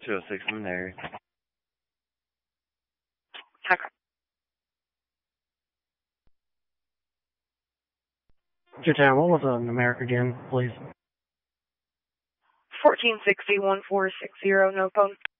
206 in there. Okay. Japan, what was the numeric again, please? 1460-1460, no phone.